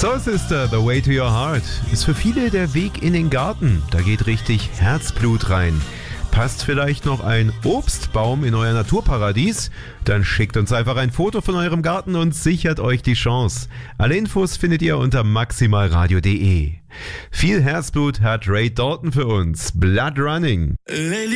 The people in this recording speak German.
Soul Sister, The Way to Your Heart, ist für viele der Weg in den Garten. Da geht richtig Herzblut rein. Passt vielleicht noch ein Obstbaum in euer Naturparadies? Dann schickt uns einfach ein Foto von eurem Garten und sichert euch die Chance. Alle Infos findet ihr unter maximalradio.de. Viel Herzblut hat Ray Dalton für uns. Blood Running.